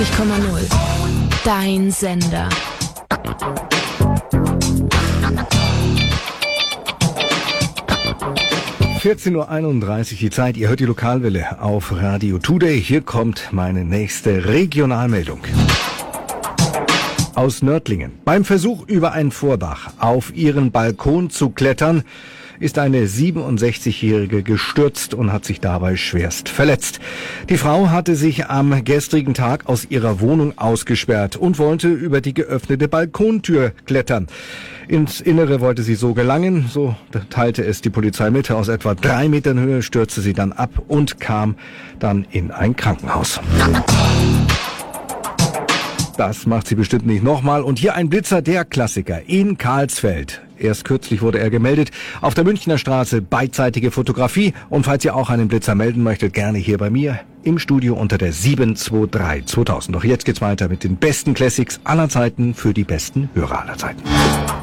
Dein Sender. (14:31 Uhr) die Zeit. Ihr hört die Lokalwelle auf Radio Today. Hier kommt meine nächste Regionalmeldung. Aus Nördlingen. Beim Versuch, über ein Vordach auf ihren Balkon zu klettern, ist eine 67-Jährige gestürzt und hat sich dabei schwerst verletzt. Die Frau hatte sich am gestrigen Tag aus ihrer Wohnung ausgesperrt und wollte über die geöffnete Balkontür klettern. Ins Innere wollte sie so gelangen, so teilte es die Polizei mit. Aus etwa 3 Metern Höhe stürzte sie dann ab und kam dann in ein Krankenhaus. Das macht sie bestimmt nicht nochmal. Und hier ein Blitzer, der Klassiker in Karlsfeld. Erst kürzlich wurde er gemeldet. Auf der Münchner Straße beidseitige Fotografie. Und falls ihr auch einen Blitzer melden möchtet, gerne hier bei mir im Studio unter der 723 2000. Doch jetzt geht's weiter mit den besten Classics aller Zeiten für die besten Hörer aller Zeiten.